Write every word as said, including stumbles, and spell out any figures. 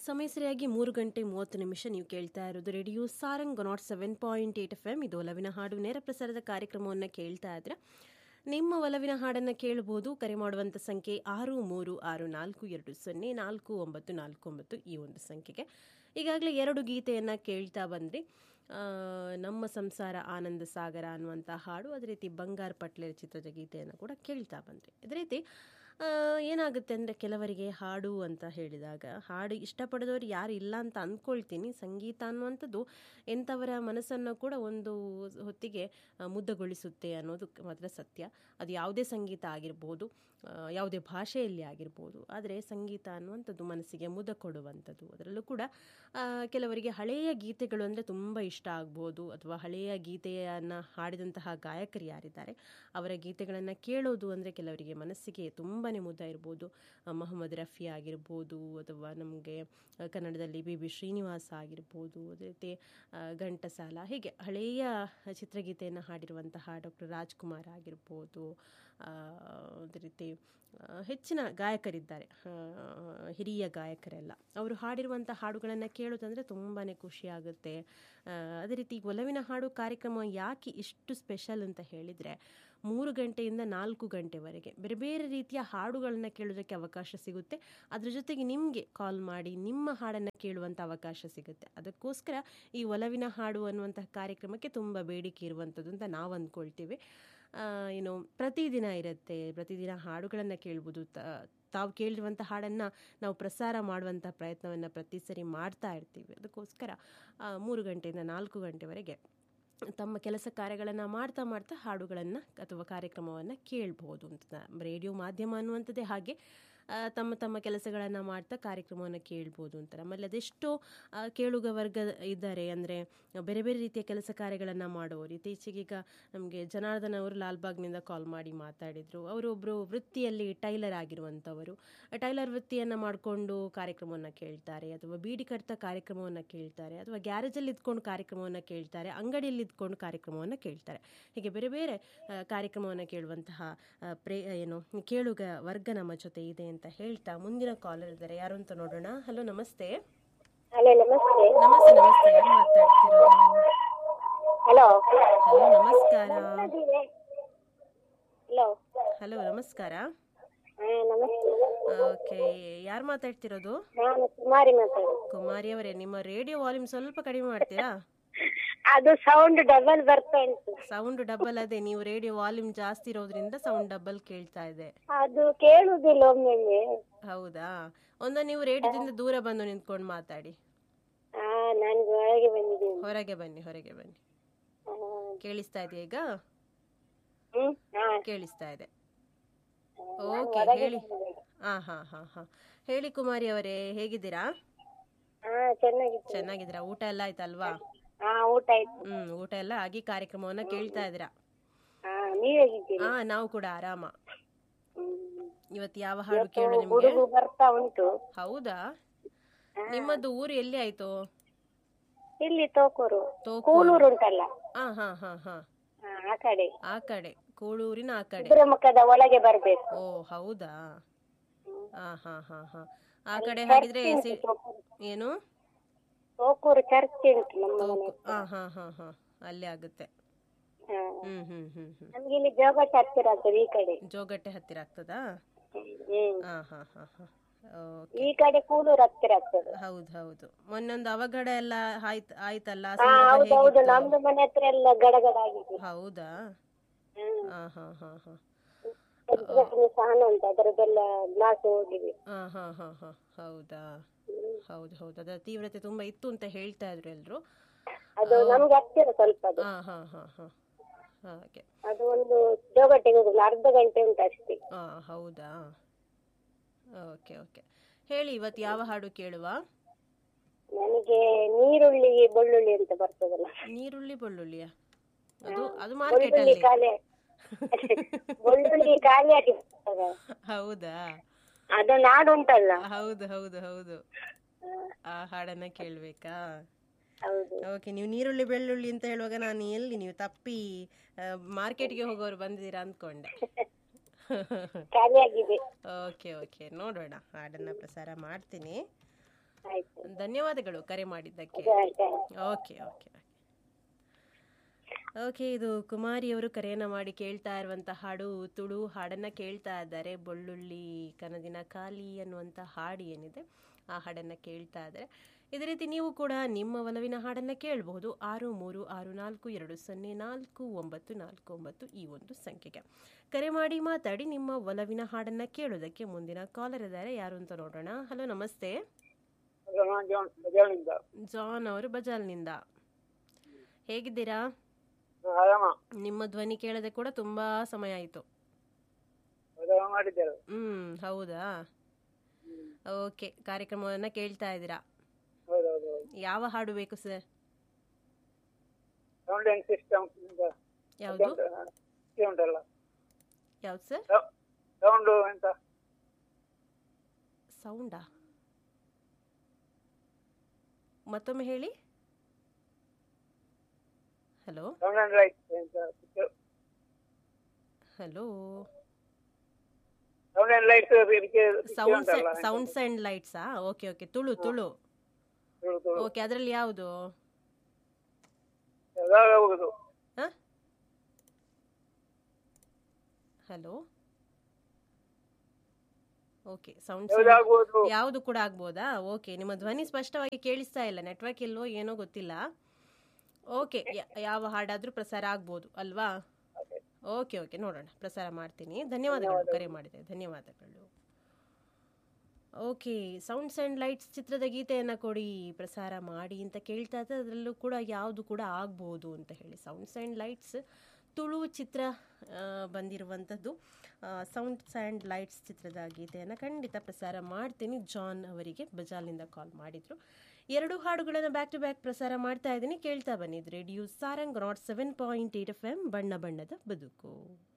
ಸಮಯ ಸರಿಯಾಗಿ ಮೂರು ಗಂಟೆ ಮೂವತ್ತು ನಿಮಿಷ. ನೀವು ಕೇಳ್ತಾ ಇರೋದು radio Sarang not seven point eight F M. ಇದು ಒಲವಿನ ಹಾಡು ನೇರ ಪ್ರಸಾರದ ಕಾರ್ಯಕ್ರಮವನ್ನು ಕೇಳ್ತಾ ಇದ್ರೆ ನಿಮ್ಮ ಒಲವಿನ ಹಾಡನ್ನು ಕೇಳಬಹುದು. ಕರೆ ಮಾಡುವಂಥ ಸಂಖ್ಯೆ ಆರು ಮೂರು ಆರು ನಾಲ್ಕು ಎರಡು ಸೊನ್ನೆ ನಾಲ್ಕು ಒಂಬತ್ತು ನಾಲ್ಕು ಒಂಬತ್ತು ಈ ಒಂದು ಸಂಖ್ಯೆಗೆ. ಈಗಾಗಲೇ ಎರಡು ಗೀತೆಯನ್ನು ಕೇಳ್ತಾ ಬಂದ್ರಿ. ನಮ್ಮ ಸಂಸಾರ ಆನಂದ ಸಾಗರ ಅನ್ನುವಂಥ ಹಾಡು, ಅದೇ ರೀತಿ ಬಂಗಾರ ಪಟ್ಲೆ ಚಿತ್ರದ ಗೀತೆಯನ್ನು ಕೂಡ ಕೇಳ್ತಾ ಬಂದ್ರಿ. ಅದೇ ರೀತಿ ಏನಾಗುತ್ತೆ ಅಂದರೆ, ಕೆಲವರಿಗೆ ಹಾಡು ಅಂತ ಹೇಳಿದಾಗ ಹಾಡು ಇಷ್ಟಪಡೋದವ್ರು ಯಾರು ಇಲ್ಲ ಅಂತ ಅಂದ್ಕೊಳ್ತೀನಿ. ಸಂಗೀತ ಅನ್ನುವಂಥದ್ದು ಎಂಥವರ ಮನಸ್ಸನ್ನು ಕೂಡ ಒಂದು ಹೊತ್ತಿಗೆ ಮುದ್ದಗೊಳಿಸುತ್ತೆ ಅನ್ನೋದು ಮಾತ್ರ ಸತ್ಯ. ಅದು ಯಾವುದೇ ಸಂಗೀತ ಆಗಿರ್ಬೋದು, ಯಾವುದೇ ಭಾಷೆಯಲ್ಲಿ ಆಗಿರ್ಬೋದು. ಆದರೆ ಸಂಗೀತ ಅನ್ನುವಂಥದ್ದು ಮನಸ್ಸಿಗೆ ಮುದ ಕೊಡುವಂಥದ್ದು. ಅದರಲ್ಲೂ ಕೂಡ ಕೆಲವರಿಗೆ ಹಳೆಯ ಗೀತೆಗಳು ಅಂದರೆ ತುಂಬ ಇಷ್ಟ ಆಗ್ಬೋದು, ಅಥವಾ ಹಳೆಯ ಗೀತೆಯನ್ನು ಹಾಡಿದಂತಹ ಗಾಯಕರು ಯಾರಿದ್ದಾರೆ ಅವರ ಗೀತೆಗಳನ್ನು ಕೇಳೋದು ಅಂದರೆ ಕೆಲವರಿಗೆ ಮನಸ್ಸಿಗೆ ತುಂಬಾ ಮುದ ಇರ್ಬೋದು. ಮೊಹಮ್ಮದ್ ರಫಿ ಆಗಿರ್ಬೋದು, ಅಥವಾ ನಮಗೆ ಕನ್ನಡದಲ್ಲಿ ಬಿ ಬಿ ಶ್ರೀನಿವಾಸ ಆಗಿರ್ಬೋದು, ಅದೇ ರೀತಿ ಘಂಟಸಾಲ, ಹೀಗೆ ಹಳೆಯ ಚಿತ್ರಗೀತೆಯನ್ನು ಹಾಡಿರುವಂತಹ ಡಾಕ್ಟರ್ ರಾಜ್ಕುಮಾರ್ ಆಗಿರ್ಬೋದು. ಅದೇ ರೀತಿ ಹೆಚ್ಚಿನ ಗಾಯಕರಿದ್ದಾರೆ, ಹಿರಿಯ ಗಾಯಕರೆಲ್ಲ. ಅವರು ಹಾಡಿರುವಂಥ ಹಾಡುಗಳನ್ನು ಕೇಳೋದಂದರೆ ತುಂಬಾ ಖುಷಿಯಾಗುತ್ತೆ. ಅದೇ ರೀತಿ ಒಲವಿನ ಹಾಡು ಕಾರ್ಯಕ್ರಮ ಯಾಕೆ ಇಷ್ಟು ಸ್ಪೆಷಲ್ ಅಂತ ಹೇಳಿದರೆ, ಮೂರು ಗಂಟೆಯಿಂದ ನಾಲ್ಕು ಗಂಟೆವರೆಗೆ ಬೇರೆ ಬೇರೆ ರೀತಿಯ ಹಾಡುಗಳನ್ನು ಕೇಳೋದಕ್ಕೆ ಅವಕಾಶ ಸಿಗುತ್ತೆ. ಅದ್ರ ಜೊತೆಗೆ ನಿಮಗೆ ಕಾಲ್ ಮಾಡಿ ನಿಮ್ಮ ಹಾಡನ್ನು ಕೇಳುವಂಥ ಅವಕಾಶ ಸಿಗುತ್ತೆ. ಅದಕ್ಕೋಸ್ಕರ ಈ ಒಲವಿನ ಹಾಡು ಅನ್ನುವಂತಹ ಕಾರ್ಯಕ್ರಮಕ್ಕೆ ತುಂಬ ಬೇಡಿಕೆ ಇರುವಂಥದ್ದು ಅಂತ ನಾವು ಅಂದ್ಕೊಳ್ತೀವಿ. ಏನು ಪ್ರತಿದಿನ ಇರುತ್ತೆ, ಪ್ರತಿದಿನ ಹಾಡುಗಳನ್ನು ಕೇಳ್ಬೋದು. ತಾವು ಕೇಳಿರುವಂಥ ಹಾಡನ್ನು ನಾವು ಪ್ರಸಾರ ಮಾಡುವಂಥ ಪ್ರಯತ್ನವನ್ನು ಪ್ರತಿ ಸರಿ ಮಾಡ್ತಾ ಇರ್ತೀವಿ. ಅದಕ್ಕೋಸ್ಕರ ಮೂರು ಗಂಟೆಯಿಂದ ನಾಲ್ಕು ಗಂಟೆವರೆಗೆ ತಮ್ಮ ಕೆಲಸ ಕಾರ್ಯಗಳನ್ನು ಮಾಡ್ತಾ ಮಾಡ್ತಾ ಹಾಡುಗಳನ್ನು ಅಥವಾ ಕಾರ್ಯಕ್ರಮವನ್ನು ಕೇಳ್ಬೋದು ಅಂತ. ರೇಡಿಯೋ ಮಾಧ್ಯಮ ಅನ್ನುವಂಥದ್ದೇ ಹಾಗೆ, ತಮ್ಮ ತಮ್ಮ ಕೆಲಸಗಳನ್ನು ಮಾಡ್ತಾ ಕಾರ್ಯಕ್ರಮವನ್ನು ಕೇಳ್ಬೋದು ಅಂತ. ನಮ್ಮಲ್ಲಿ ಅದೆಷ್ಟೋ ಕೇಳುಗ ವರ್ಗ ಇದ್ದಾರೆ, ಅಂದರೆ ಬೇರೆ ಬೇರೆ ರೀತಿಯ ಕೆಲಸ ಕಾರ್ಯಗಳನ್ನು ಮಾಡೋರು. ಇತ್ತೀಚೆಗೆ ಈಗ ನಮಗೆ ಜನಾರ್ದನ್ ಅವರು ಲಾಲ್ಬಾಗ್ನಿಂದ ಕಾಲ್ ಮಾಡಿ ಮಾತಾಡಿದರು. ಅವರೊಬ್ಬರು ವೃತ್ತಿಯಲ್ಲಿ ಟೈಲರ್ ಆಗಿರುವಂಥವರು. ಟೈಲರ್ ವೃತ್ತಿಯನ್ನು ಮಾಡಿಕೊಂಡು ಕಾರ್ಯಕ್ರಮವನ್ನು ಕೇಳ್ತಾರೆ, ಅಥವಾ ಬೀಡಿ ಕಟ್ತಾ ಕಾರ್ಯಕ್ರಮವನ್ನು ಕೇಳ್ತಾರೆ, ಅಥವಾ ಗ್ಯಾರೇಜಲ್ಲಿ ಇದ್ಕೊಂಡು ಕಾರ್ಯಕ್ರಮವನ್ನು ಕೇಳ್ತಾರೆ, ಅಂಗಡಿಯಲ್ಲಿ ಇದ್ಕೊಂಡು ಕಾರ್ಯಕ್ರಮವನ್ನು ಕೇಳ್ತಾರೆ. ಹೀಗೆ ಬೇರೆ ಬೇರೆ ಕಾರ್ಯಕ್ರಮವನ್ನು ಕೇಳುವಂತಹ ಪ್ರೇ ಏನು ಕೇಳುಗ ವರ್ಗ ನಮ್ಮ ಜೊತೆ ಇದೆ ಅಂತ ಹೇಳ್ತಾ ಮುಂದಿನ ಕಾಲರ್ ಇದ್ದಾರೆ. ಯಾರು ಅಂತ ನೋಡೋಣ. ಹಲೋ, ನಮಸ್ತೆ. ಹಲೋ, ನಮಸ್ತೆ. ನಮಸ್ತೆ ನಮಸ್ತೆ ಯಾರು ಮಾತಾಡ್ತಿರೋದು? ಹಲೋ ಹಲೋ, ನಮಸ್ಕಾರ. ಹಲೋ ಹಲೋ, ನಮಸ್ಕಾರ. ಹಾ, ನಮಸ್ತೆ. ಓಕೆ, ಯಾರು ಮಾತಾಡ್ತಿರೋದು? ನಾನು ಕುಮಾರಿ ಮಾತಾಡೋದು. ಕುಮಾರಿ ಅವರೇ, ನಿಮ್ಮ ರೇಡಿಯೋ ವಾಲ್ಯೂಮ್ ಸ್ವಲ್ಪ ಕಡಿಮೆ ಮಾಡ್ತೀರಾ? ಅದು ಸೌಂಡ್ ಡಬಲ್ ಬರ್ತಾ ಉಂಟು. ಸೌಂಡ್ ಡಬಲ್ ಅದೇ, ನೀವು ರೇಡಿಯೋ ವಾಲ್ಯೂಮ್ ಜಾಸ್ತಿ ಇರೋದ್ರಿಂದ ಸೌಂಡ್ ಡಬಲ್ ಕೇಳ್ತಾ ಇದೆ. ಅದು ಕೇಳುದಿಲ್ಲ ಒಮ್ಮೊಮ್ಮೆ. ಹೌದಾ? ಒಂದ ನೀವು ರೇಡಿಯೋದಿಂದ ದೂರ ಬಂದು ನಿಂತ್ಕೊಂಡು ಮಾತಾಡಿ. ಹಾ, ನಾನು ಹೊರಗೆ ಬಂದಿದ್ದೀನಿ. ಹೊರಗೆ ಬನ್ನಿ, ಹೊರಗೆ ಬನ್ನಿ. ಕೇಳಿಸ್ತಾ ಇದೆ ಈಗ? ಹ್ಮ್, ಹಾ, ಕೇಳಿಸ್ತಾ ಇದೆ. ಓಕೆ, ಹೇಳಿ. ಹಾ ಹಾ ಹಾ ಹಾ ಹೇಳಿ ಕುಮಾರಿ ಅವರೇ, ಹೇಗಿದ್ದೀರಾ? ಹಾ, ಚೆನ್ನಾಗಿದ್ದೀನಿ. ಚೆನ್ನಾಗಿದ್ದೀರಾ? ಊಟ ಎಲ್ಲ ಆಯ್ತಲ್ವಾ? ಹಾ, ಊಟ ಆಯ್ತು. ಹ್ಮ್, ಊಟ ಎಲ್ಲ ಆಗಿ ಕಾರ್ಯಕ್ರಮವನ್ನ ಕೇಳ್ತಾ ಇದ್ದೀರಾ? ಹಾ, ನೀವ್ ಹೇಗಿದ್ದೀರಿ? ಹಾ, ನಾವು ಕೂಡ ಆರಾಮ. ಹ್ಮ್. ಇವತ್ತು ಯಾವ ಹಾಡು ಕೇಳು ನಿಮ್ಗೆ? ಹುಡುಗು ಬರ್ತಾ ಉಂಟು. ಹೌದಾ? ನಿಮ್ಮದು ಊರು ಎಲ್ಲಿ ಆಯ್ತು? ಇಲ್ಲಿ ತೋಕೂರು. ತೋಕೂರು. ಕೂಳೂರು ಉಂಟಲ್ಲ, ಹಾ ಹಾ ಹಾ ಹಾ ಹಾ, ಆ ಕಡೆ. ಆ ಕಡೆ, ಕೂಳೂರಿನ ಆ ಕಡೆ. ಕುದುರೆಮುಖದ ಒಳಗೆ ಬರ್ಬೇಕು. ಓ, ಹೌದಾ? ಹಾ ಹಾ ಹಾ ಹಾ ಆ ಕಡೆ ಹಾಗಿದ್ರೆ ಸಿ- ಏನು ತೋಕೂರು ಚರ್ಚ್ ಉಂಟು ನಮ್ಮ ಮನೆ. ಹಾ ಹಾ ಹಾ ಹಾ ಅಲ್ಲಿ ಆಗುತ್ತೆ. ಹಾ. ಹ್ಮ್ ಹ್ಮ್ ಹ್ಮ್ ಹ್ಮ್ ನಮ್ಗೆ ಇಲ್ಲಿ ಜೋಗಟ್ ಹತ್ತಿರ ಆಗ್ತದೆ ಈ ಕಡೆ. ಜೋಗಟ್ಟೆ ಹತ್ತಿರ ಆಗ್ತದಾ? ಹ್ಮ್. ಹಾ ಹಾ ಹಾ ಹಾ ಓಕೆ. ಈ ಕಡೆ ಕೂಳೂರು ಹತ್ತಿರ ಆಗ್ತದೆ. ಹೌದು ಹೌದು, ಮೊನ್ನೊಂದು ಅವಘಡ ಎಲ್ಲ ಆಯ್ತ್ ಆಯ್ತಲ್ಲ, ಆ ಹಾ, ಸಂದರ್ಭ ಹೌದೌದು. ಹೇಗಿತ್ತು? ನಮ್ದು ಮನೆ ಹತ್ರ ಎಲ್ಲ ಗಡಗಡ ಆಗಿದೆ. ಹೌದಾ? ಹ್ಮ್. ಹಾ ಹಾ ಹಾ ಹಾ ಎದುರಲ್ಲಿ ಸಹನ ಉಂಟು, ಅದರದ್ದೆಲ್ಲ ಗ್ಲಾಸ್ ಹೋಗಿದೆ. ಹಾ ಹಾ ಹಾ ಹಾ ಹೌದಾ? ಹೌದು ಹೌದು, ಅದರ ತೀವ್ರತೆ ತುಂಬಾ ಇತ್ತು ಅಂತ ಹೇಳ್ತಾ ಇದ್ರು ಎಲ್ರು. ಅದು ನಮ್ಗೆ ಹತ್ತಿರ ಸ್ವಲ್ಪ ಅದು. ಹಾ ಹಾ ಹಾ ಹಾ ಹಾಗೆ. ಅದು ಒಂದು ಜೋಗಟ್ಟಿಗೆ ಹೋಗುದು ಅರ್ಧ ಗಂಟೆ ಉಂಟು ಅಷ್ಟೇ. ಹಾ, ಹೌದಾ? ಓಕೆ ಓಕೆ, ಹೇಳಿ ಇವತ್ತು ಯಾವ ಹಾಡು ಕೇಳುವ? ನನಗೆ ನೀರುಳ್ಳಿ ಬೆಳ್ಳುಳ್ಳಿ ಅಂತ ಬರ್ತದಲ್ಲ. ನೀರುಳ್ಳಿ ಬೆಳ್ಳುಳ್ಳಿಯ? ಅದು ಅದು ಮಾರ್ಕೆಟ್ ಬೆಳ್ಳುಳ್ಳಿ ಅಲ್ಲಿ. ಖಾಲಿ ಬೆಳ್ಳುಳ್ಳಿ ಖಾಲಿ ಆಗಿ ಬರ್ತದೆ. ಹೌದಾ? ಅದು ನಾಡು ಉಂಟಲ್ಲ. ಹೌದು ಹೌದು ಹೌದು, ಆ ಹಾಡನ್ನ ಕೇಳ್ಬೇಕಾ? ಹೌದು. ಓಕೆ, ನೀವು ನೀರುಳ್ಳಿ ಬೆಳ್ಳುಳ್ಳಿ ಅಂತ ಹೇಳುವಾಗ ನಾನು ಎಲ್ಲಿ ನೀವು ತಪ್ಪಿ ಮಾರ್ಕೆಟ್ಗೆ ಹೋಗೋರು ಬಂದಿದ್ದೀರಾ ಅಂದ್ಕೊಂಡೆ. ಖಾಲಿ ಆಗಿದೆ. ಓಕೆ ಓಕೆ, ನೋಡೋಣ, ಹಾಡನ್ನ ಪ್ರಸಾರ ಮಾಡ್ತೀನಿ. ಆಯ್ತು. ಧನ್ಯವಾದಗಳು ಕರೆ ಮಾಡಿದ್ದಕ್ಕೆ. ಆಯ್ತು. ಓಕೆ ಓಕೆ ಓಕೆ ಇದು ಕುಮಾರಿಯವರು ಕರೆಯನ್ನು ಮಾಡಿ ಕೇಳ್ತಾ ಇರುವಂಥ ಹಾಡು ತುಳು ಹಾಡನ್ನು ಕೇಳ್ತಾ ಇದ್ದಾರೆ. ಬೆಳ್ಳುಳ್ಳಿ ಕನದಿನ ಖಾಲಿ ಅನ್ನುವಂಥ ಹಾಡು ಏನಿದೆ ಆ ಹಾಡನ್ನು ಕೇಳ್ತಾ ಇದ್ದಾರೆ. ಇದೇ ರೀತಿ ನೀವು ಕೂಡ ನಿಮ್ಮ ಒಲವಿನ ಹಾಡನ್ನು ಕೇಳಬಹುದು. ಆರು ಮೂರು ಆರು ನಾಲ್ಕು ಎರಡು ಸೊನ್ನೆ ನಾಲ್ಕು ಒಂಬತ್ತು ನಾಲ್ಕು ಒಂಬತ್ತು ಈ ಒಂದು ಸಂಖ್ಯೆಗೆ ಕರೆ ಮಾಡಿ ಮಾತಾಡಿ ನಿಮ್ಮ ಒಲವಿನ ಹಾಡನ್ನು ಕೇಳೋದಕ್ಕೆ. ಮುಂದಿನ ಕಾಲರ್ ಇದ್ದಾರೆ, ಯಾರು ಅಂತ ನೋಡೋಣ. ಹಲೋ, ನಮಸ್ತೆ. ಜಾನ್ ಅವರು ಬಜಾಲ್ನಿಂದ. ಹೇಗಿದ್ದೀರಾ? ನಿಮ್ಮ ಧ್ವನಿ ಕೇಳದೆ ಕೂಡ ತುಂಬಾ ಸಮಯ ಆಯ್ತು. ಹ್ಮ್ ಹೌದಾ? ಓಕೆ, ಕಾರ್ಯಕ್ರಮವನ್ನ ಕೇಳ್ತಾ ಇದ್ದೀರಾ. ಯಾವ ಹಾಡು ಬೇಕು ಸರ್? ಯಾವುದು ಯಾವ್ದು ಸರ್? ಸೌಂಡಾ? ಮತ್ತೊಮ್ಮೆ ಹೇಳಿ. Hello hello sounds sounds and ಲೈಟ್ಸಾ? Okay okay, Tulu Tulu. Okay, ಅದರಲ್ಲಿ ಯಾವುದು? ಹಲೋ, ಓಕೆ, ಸೌಂಡ್ ಯಾವುದು ಕೂಡ ಆಗ್ಬೋದಾ? ಓಕೆ, ನಿಮ್ಮ ಧ್ವನಿ ಸ್ಪಷ್ಟವಾಗಿ ಕೇಳಿಸ್ತಾ ಇಲ್ಲ, ನೆಟ್ವರ್ಕ್ ಇಲ್ವೋ ಏನೋ ಗೊತ್ತಿಲ್ಲ. ಓಕೆ, ಯಾವ ಹಾಡಾದ್ರೂ ಪ್ರಸಾರ ಆಗ್ಬೋದು ಅಲ್ವಾ? ಓಕೆ ಓಕೆ, ನೋಡೋಣ, ಪ್ರಸಾರ ಮಾಡ್ತೀನಿ. ಧನ್ಯವಾದಗಳು ಕರೆ ಮಾಡಿದೆ, ಧನ್ಯವಾದಗಳು. ಓಕೆ, ಸೌಂಡ್ಸ್ ಆ್ಯಂಡ್ ಲೈಟ್ಸ್ ಚಿತ್ರದ ಗೀತೆಯನ್ನು ಕೊಡಿ, ಪ್ರಸಾರ ಮಾಡಿ ಅಂತ ಕೇಳ್ತಾ ಇದ್ದೆ. ಅದರಲ್ಲೂ ಕೂಡ ಯಾವುದು ಕೂಡ ಆಗ್ಬೋದು ಅಂತ ಹೇಳಿ. ಸೌಂಡ್ಸ್ ಆ್ಯಂಡ್ ಲೈಟ್ಸ್ ತುಳು ಚಿತ್ರ ಬಂದಿರುವಂಥದ್ದು. ಸೌಂಡ್ಸ್ ಆ್ಯಂಡ್ ಲೈಟ್ಸ್ ಚಿತ್ರದ ಗೀತೆಯನ್ನು ಖಂಡಿತ ಪ್ರಸಾರ ಮಾಡ್ತೀನಿ. ಜಾನ್ ಅವರಿಗೆ ಬಜಾಲ್ನಿಂದ ಕಾಲ್ ಮಾಡಿದರು. ಎರಡು ಹಾಡುಗಳನ್ನು ಬ್ಯಾಕ್ ಟು ಬ್ಯಾಕ್ ಪ್ರಸಾರ ಮಾಡ್ತಾ ಇದ್ದೀನಿ, ಕೇಳ್ತಾ ಬನ್ನಿ. Radio Sarang not seven point eight F M, ಬಣ್ಣ ಬಣ್ಣದ ಬದುಕು.